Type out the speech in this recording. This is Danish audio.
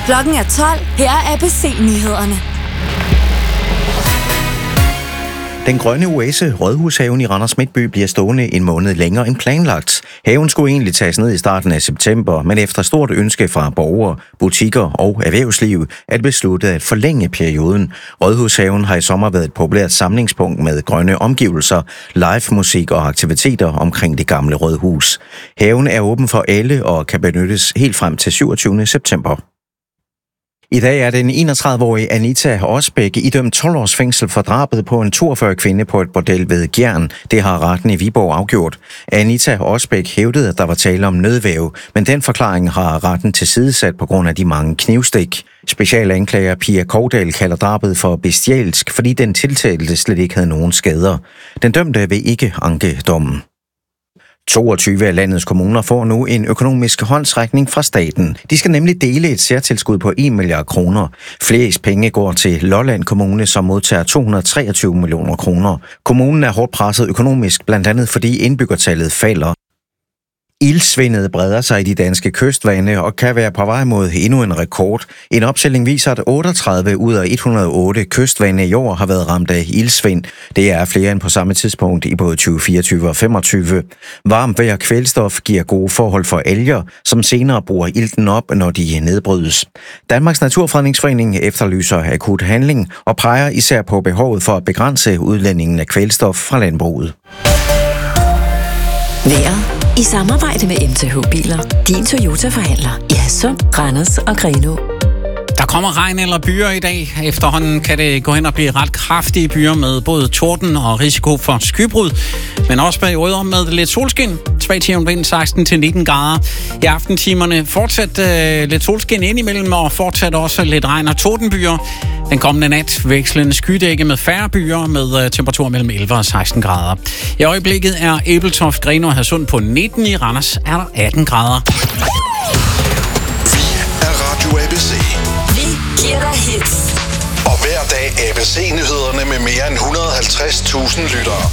Klokken er 12. Her er ABC-nyhederne. Den grønne oase Rådhushaven i Randers Midtby bliver stående en måned længere end planlagt. Haven skulle egentlig tages ned i starten af september, men efter stort ønske fra borgere, butikker og erhvervsliv er det besluttet at forlænge perioden. Rådhushaven har i sommer været et populært samlingspunkt med grønne omgivelser, live musik og aktiviteter omkring det gamle Rådhus. Haven er åben for alle og kan benyttes helt frem til 27. september. I dag er den 31-årige Anita Osbæk idømt 12 års fængsel for drabet på en 42 kvinde på et bordel ved Gjern. Det har retten i Viborg afgjort. Anita Osbæk hævdede, at der var tale om nødvæve, men den forklaring har retten tilsidesat på grund af de mange knivstik. Specialanklager Pia Kovdal kalder drabet for bestialsk, fordi den tiltalte slet ikke havde nogen skader. Den dømte vil ikke anke dommen. 22 af landets kommuner får nu en økonomisk håndsrækning fra staten. De skal nemlig dele et særtilskud på 1 milliard kroner. Flest penge går til Lolland Kommune, som modtager 223 millioner kroner. Kommunen er hårdt presset økonomisk, blandt andet fordi indbyggertallet falder. Ildsvindet breder sig i de danske kystvande og kan være på vej mod endnu en rekord. En opstilling viser, at 38 ud af 108 kystvande i år har været ramt af ildsvind. Det er flere end på samme tidspunkt i både 2024 og 2025. Varmt vejr og kvælstof giver gode forhold for alger, som senere bruger ilten op, når de nedbrydes. Danmarks Naturfredningsforening efterlyser akut handling og peger især på behovet for at begrænse udledningen af kvælstof fra landbruget. Vejret i samarbejde med MTH Biler. Din Toyota-forhandler i Hadsund, Randers og Grenaa. Der kommer regn eller byer i dag. Efterhånden kan det gå hen og blive ret kraftige byer med både torden og risiko for skybrud. Men også perioder med lidt solskin. Svag til vind 16-19 grader. I aftentimerne fortsat lidt solskin indimellem og fortsat også lidt regn og tordenbyer. Den kommende nat vekslende skydække med færre byer med temperatur mellem 11 og 16 grader. I øjeblikket er Ebeltoft, Grenaa og Hadsund på 19. I Randers er der 18 grader. Vi er Radio ABC. Vi giver dig hits. Og hver dag ABC-nyhederne med mere end 150.000 lyttere.